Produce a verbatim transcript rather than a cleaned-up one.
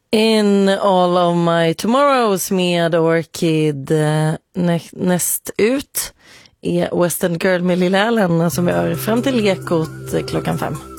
In All of My Tomorrows med Orchid. Nä, näst ut är Western Girl med Lilla Ellen som vi har fram till Ekot klockan fem.